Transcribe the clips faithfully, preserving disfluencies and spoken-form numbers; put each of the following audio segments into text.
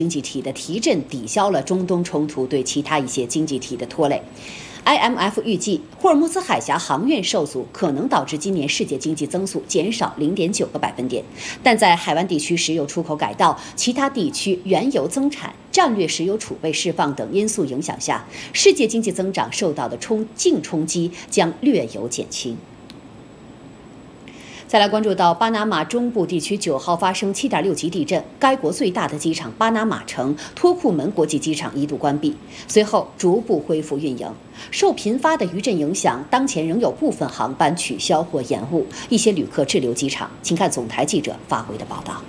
经济体的提振抵消了中东冲突对其他一些经济体的拖累。I M F 预计，霍尔木兹海峡航运受阻可能导致今年世界经济增速减少 零点九个百分点。但在海湾地区石油出口改道、其他地区原油增产、战略石油储备释放等因素影响下，世界经济增长受到的冲净冲击将略有减轻。再来关注到巴拿马中部地区九号发生 七点六 级地震，该国最大的机场巴拿马城托库门国际机场一度关闭，随后逐步恢复运营。受频发的余震影响，当前仍有部分航班取消或延误，一些旅客滞留机场。请看总台记者发回的报道。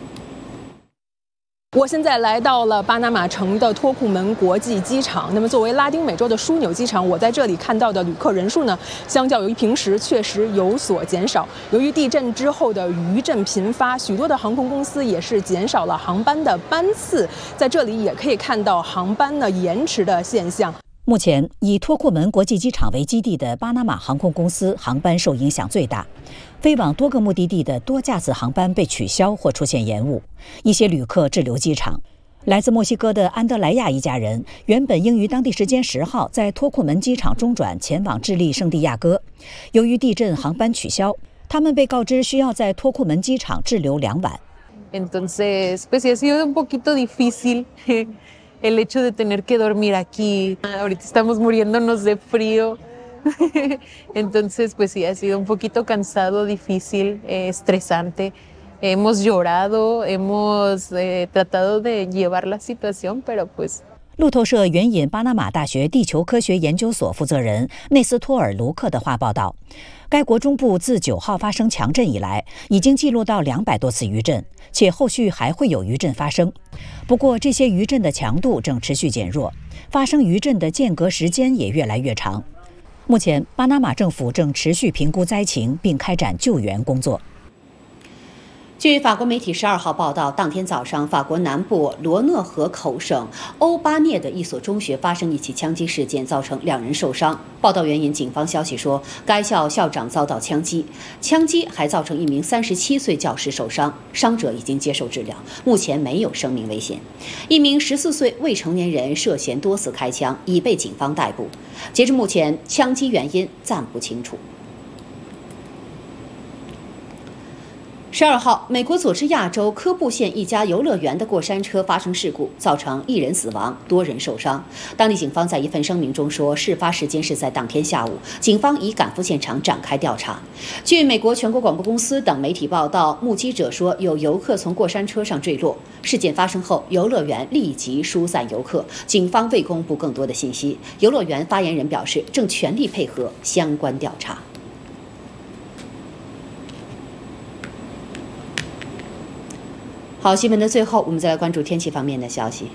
我现在来到了巴拿马城的托库门国际机场。那么，作为拉丁美洲的枢纽机场，我在这里看到的旅客人数呢，相较于平时确实有所减少。由于地震之后的余震频发，许多的航空公司也是减少了航班的班次。在这里也可以看到航班呢延迟的现象。 目前，以托库门国际机场为基地的巴拿马航空公司航班受影响最大，飞往多个目的地的多架次航班被取消或出现延误，一些旅客滞留机场。来自墨西哥的安德莱亚一家人原本应于当地时间十号在托库门机场中转前往智利圣地亚哥，由于地震航班取消，他们被告知需要在托库门机场滞留两晚。 Entonces, pues sí ha sido un poquito difícil el hecho de tener que dormir aquí. Ahorita estamos muriéndonos de frío. Entonces, pues sí, ha sido un poquito cansado, difícil, eh, estresante. Hemos llorado, hemos eh, tratado de llevar la situación, pero pues. 路透社援引巴拿马大学地球科学研究所负责人内斯托尔·卢克的话报道，该国中部自九号发生强震以来，已经记录到两百多次余震，且后续还会有余震发生。不过，这些余震的强度正持续减弱，发生余震的间隔时间也越来越长。目前，巴拿马政府正持续评估灾情，并开展救援工作。 据法国媒体十二号报道，当天早上，法国南部罗讷河口省欧巴涅的一所中学发生一起枪击事件，造成两人受伤。报道援引警方消息说，该校校长遭到枪击，枪击还造成一名三十七岁教师受伤，伤者已经接受治疗，目前没有生命危险。一名十四岁未成年人涉嫌多次开枪，已被警方逮捕。截至目前，枪击原因暂不清楚。十二号，美国佐治亚州科布县一家游乐园的过山车发生事故，造成一人死亡，多人受伤。当地警方在一份声明中说，事发时间是在当天下午，警方已赶赴现场展开调查。据美国全国广播公司等媒体报道，目击者说有游客从过山车上坠落。事件发生后，游乐园立即疏散游客，警方未公布更多的信息。游乐园发言人表示，正全力配合相关调查。好，新闻的最后，我们再来关注天气方面的消息。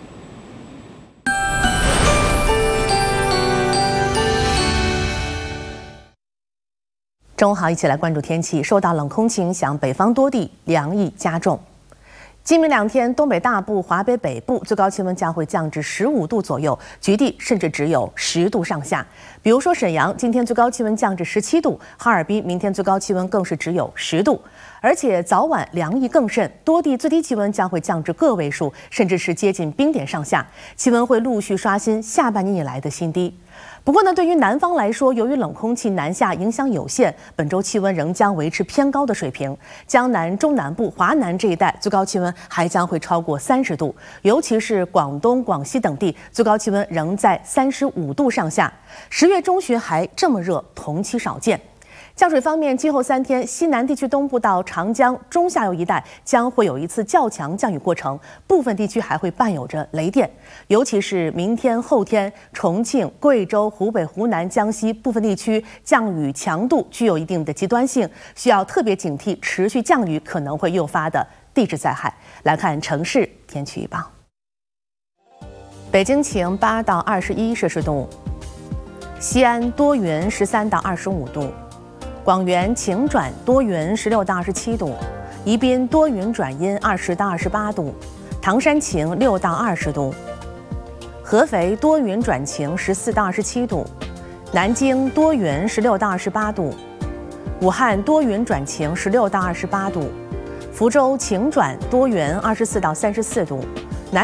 中午好，一起来关注天气。受到冷空气影响，北方多地凉意加重。今明两天，东北大部、华北北部最高气温将会降至十五度左右，局地甚至只有十度上下。比如说沈阳，今天最高气温降至十七度；哈尔滨明天最高气温更是只有十度，而且早晚凉意更甚，多地最低气温将会降至个位数，甚至是接近冰点上下，气温会陆续刷新下半年以来的新低。不过呢，对于南方来说，由于冷空气南下影响有限，本周气温仍将维持偏高的水平。江南、中南部、华南这一带最高气温还将会超过三十度，尤其是广东、广西等地最高气温仍在三十五度上下。十月中旬还这么热，同期少见。降水方面，今后三天，西南地区东部到长江中下游一带将会有一次较强降雨过程，部分地区还会伴有着雷电。尤其是明天、后天，重庆、贵州、湖北、湖南、江西部分地区降雨强度具有一定的极端性，需要特别警惕持续降雨可能会诱发的地质灾害。来看城市天气预报：北京晴，八到二十一摄氏度；西安多云，十三到二十五度。广元晴转多云，十六到二十七度；宜宾多云转阴，二十到二十八度；唐山晴，六到二十度；合肥多云转晴，十四到二十七度；南京多云，十六到二十八度；武汉多云转晴，十六到二十八度；福州晴转多云，二十四到三十四度；